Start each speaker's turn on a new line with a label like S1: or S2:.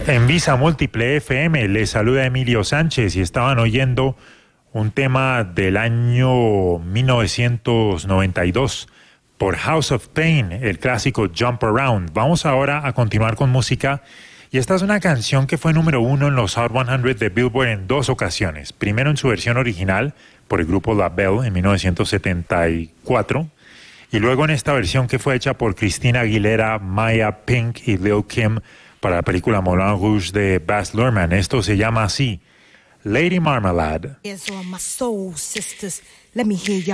S1: En Visa Múltiple FM les saluda Emilio Sánchez y estaban oyendo un tema del año 1992 por House of Pain, el clásico Jump Around. Vamos ahora a continuar con música y esta es una canción que fue número 1 en los Hot 100 de Billboard en 2 ocasiones. Primero en su versión original por el grupo La Belle en 1974 y luego en esta versión que fue hecha por Christina Aguilera, Maya Pink y Lil Kim para la película Moulin Rouge de Baz Luhrmann. Esto se llama así, Lady Marmalade.
S2: Ears on my soul, sisters. Let me hear